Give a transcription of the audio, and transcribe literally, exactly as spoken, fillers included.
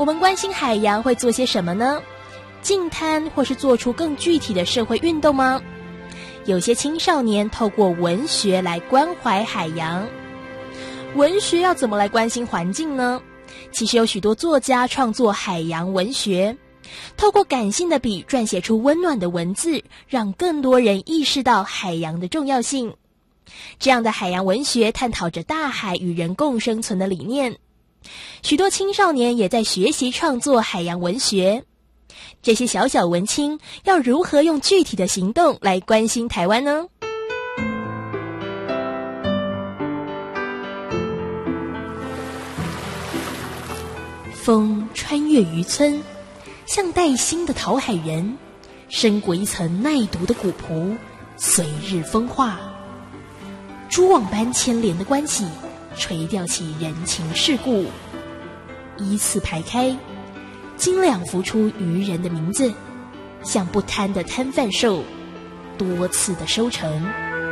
我们关心海洋会做些什么呢？净滩或是做出更具体的社会运动吗？有些青少年透过文学来关怀海洋。文学要怎么来关心环境呢？其实有许多作家创作海洋文学，透过感性的笔撰写出温暖的文字，让更多人意识到海洋的重要性。这样的海洋文学探讨着大海与人共生存的理念。许多青少年也在学习创作海洋文学。这些小小文青要如何用具体的行动来关心台湾呢？风穿越渔村，像带薪的讨海人，深裹一层耐毒的古朴，随日风化。蛛网般牵连的关系，垂钓起人情世故，依次排开，精两浮出渔人的名字，像不贪的摊贩兽，多次的收成。